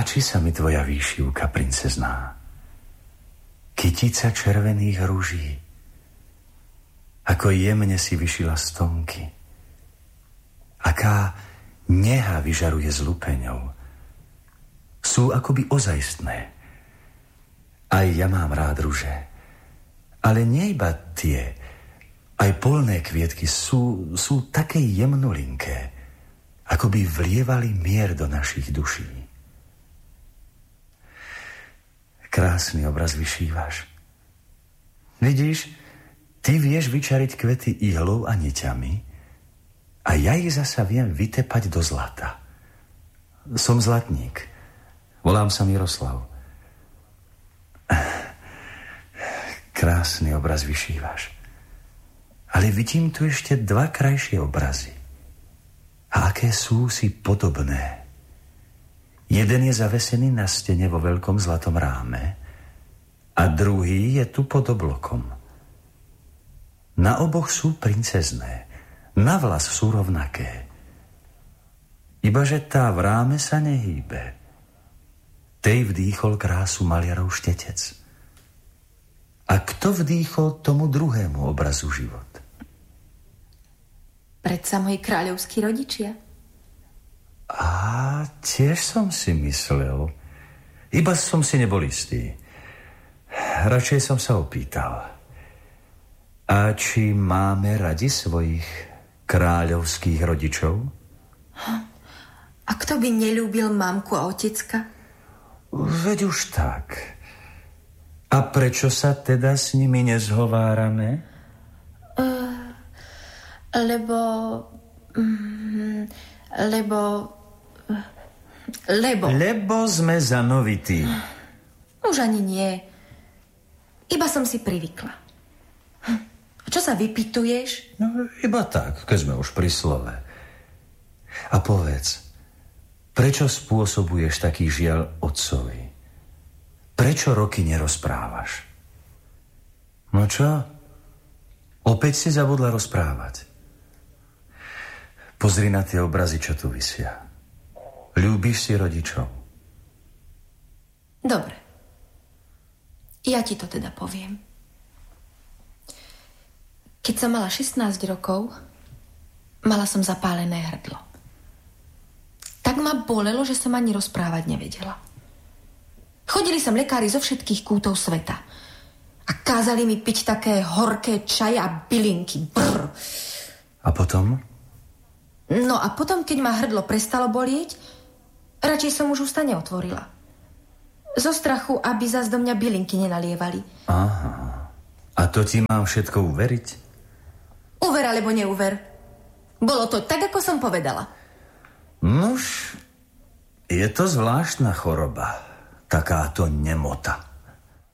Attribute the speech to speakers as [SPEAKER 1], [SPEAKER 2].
[SPEAKER 1] Páči sa mi tvoja výšivka, princezná. Kytica červených ruží. Ako jemne si vyšila stonky. Aká neha vyžaruje z lupeňov. Sú akoby ozajstné. Aj ja mám rád ruže. Ale nie iba tie. Aj polné kvietky sú také jemnulinké, ako by vlievali mier do našich duší. Krásny obraz vyšívaš. Vidíš, ty vieš vyčariť kvety ihlou a niťami a ja ich zasa viem vytepať do zlata. Som zlatník. Volám sa Miroslav. Krásny obraz vyšívaš. Ale vidím tu ešte dva krajšie obrazy. A aké sú si podobné. Jeden je zavesený na stene vo veľkom zlatom ráme a druhý je tu pod oblokom. Na oboch sú princezné, na vlas sú rovnaké. Ibaže tá v ráme sa nehýbe. Tej vdýchol krásu maliarov štetec. A kto vdýchol tomu druhému obrazu život?
[SPEAKER 2] Predsa moji kráľovskí rodičia.
[SPEAKER 1] A tiež som si myslel. Iba som si nebol istý. Radšej som sa opýtal. A či máme radi svojich kráľovských rodičov?
[SPEAKER 2] A kto by neľúbil mamku a otecka?
[SPEAKER 1] Veď už tak. A prečo sa teda s nimi nezhovárame? Lebo sme zanovití.
[SPEAKER 2] Už ani nie. Iba som si privykla. A čo sa vypytuješ?
[SPEAKER 1] No, iba tak, keď sme už pri slove. A povedz, prečo spôsobuješ taký žiaľ otcovi? Prečo roky nerozprávaš? No čo? Opäť si zabudla rozprávať. Pozri na tie obrazy, čo tu visia. Ľúbiš si rodičov?
[SPEAKER 2] Dobre. Ja ti to teda poviem. Keď som mala 16 rokov, mala som zapálené hrdlo. Tak ma bolelo, že som ani rozprávať nevedela. Chodili sem lekári zo všetkých kútov sveta a kázali mi piť také horké čaje a bylinky. Brr.
[SPEAKER 1] A potom?
[SPEAKER 2] No a potom, keď ma hrdlo prestalo bolieť, radšej som už ústa neotvorila. Zo strachu, aby zas do mňa bylinky nenalievali.
[SPEAKER 1] Aha. A to ti mám všetko uveriť?
[SPEAKER 2] Uver alebo neuver. Bolo to tak, ako som povedala.
[SPEAKER 1] Nuž, je to zvláštna choroba. Takáto nemota.